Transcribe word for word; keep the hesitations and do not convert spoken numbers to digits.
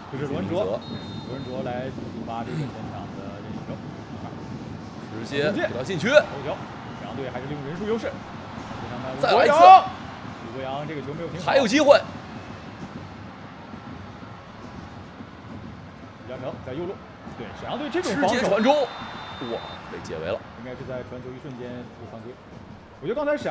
这是罗恩卓，罗恩卓来主发这个前场的任意球， 直接给到禁区， 头球，沈阳队还是利用人数优势。 再来一次， 吕国阳这个球没有停好， 还有机会。 李嘉诚在右路，对沈阳队这种直防守接传中，哇，被解围了。 应该是在传球一瞬间就犯规。我觉得刚才沈。